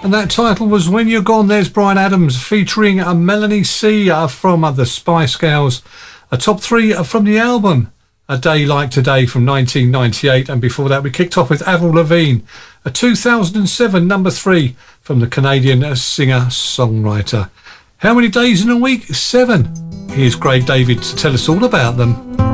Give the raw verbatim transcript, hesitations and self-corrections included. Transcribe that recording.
And that title was When You're Gone. There's Bryan Adams featuring uh, Melanie C uh, from uh, the Spice Girls. A top three uh, from the album A Day Like Today from nineteen ninety-eight. And before that we kicked off with Avril Lavigne, a two thousand seven number three from the Canadian uh, singer-songwriter. How many days in a week? Seven. Here's Craig David to tell us all about them.